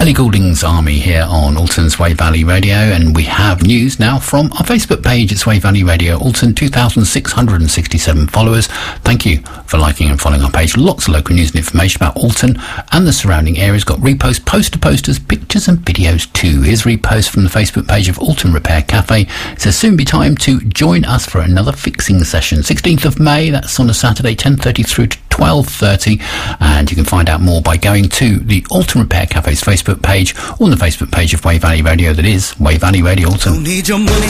Ellie Goulding's Army here on Alton's Wave Valley Radio, and we have news now from our Facebook page. It's Wave Valley Radio Alton, 2,667 followers. Thank you for liking and following our page. Lots of local news and information about Alton and the surrounding areas. Got reposts, posters, pictures and videos too. Here's a repost from the Facebook page of Alton Repair Cafe. It says, soon be time to join us for another fixing session. 16th of May, that's on a Saturday, 10:30 through to 12:30, and you can find out more by going to the Alton Repair Cafe's Facebook page or on the Facebook page of Wave Valley Radio, that is Wave Valley Radio Alton. Don't need your money,